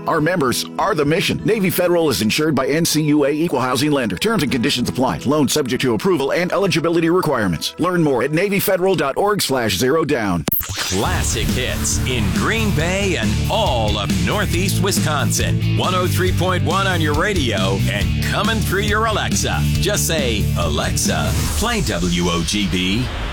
Our members are the mission. Navy Federal is insured by NCUA Equal Housing Lender. Terms and conditions apply. Loan subject to approval and eligibility requirements. Learn more at NavyFederal.org/0down. Classic hits in Green Bay and all of Northeast Wisconsin. 103.1 on your radio and coming through your Alexa. Just say, Alexa, play WOGB.